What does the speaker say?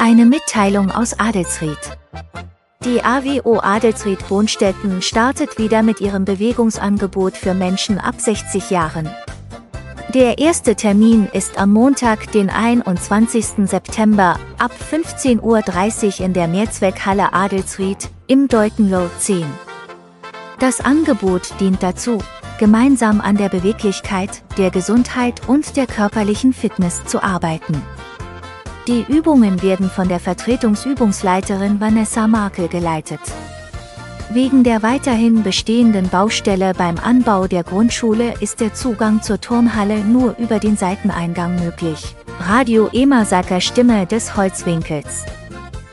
Eine Mitteilung aus Adelsried. Die AWO Adelsried Bonstetten startet wieder mit ihrem Bewegungsangebot für Menschen ab 60 Jahren. Der erste Termin ist am Montag, den 21. September, ab 15:30 Uhr in der Mehrzweckhalle Adelsried, im Deutenloh 10. Das Angebot dient dazu, gemeinsam an der Beweglichkeit, der Gesundheit und der körperlichen Fitness zu arbeiten. Die Übungen werden von der Vertretungsübungsleiterin Vanessa Markel geleitet. Wegen der weiterhin bestehenden Baustelle beim Anbau der Grundschule ist der Zugang zur Turnhalle nur über den Seiteneingang möglich. Radio Emersaker Stimme des Holzwinkels.